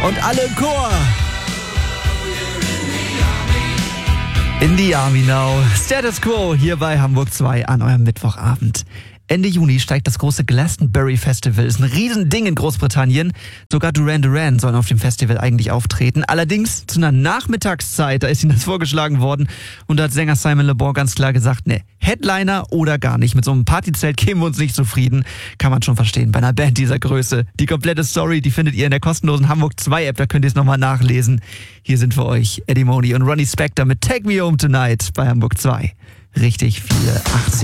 Und alle im Chor. In the Army now. Status Quo hier bei Hamburg 2 an eurem Mittwochabend. Ende Juni steigt das große Glastonbury Festival. Ist ein Riesending in Großbritannien. Sogar Duran Duran sollen auf dem Festival eigentlich auftreten. Allerdings zu einer Nachmittagszeit, da ist ihnen das vorgeschlagen worden. Und da hat Sänger Simon Le Bon ganz klar gesagt, ne, Headliner oder gar nicht. Mit so einem Partyzelt geben wir uns nicht zufrieden. Kann man schon verstehen bei einer Band dieser Größe. Die komplette Story, die findet ihr in der kostenlosen Hamburg 2 App. Da könnt ihr es nochmal nachlesen. Hier sind für euch Eddie Money und Ronnie Spector mit Take Me Home Tonight bei Hamburg 2. Richtig viele 80er.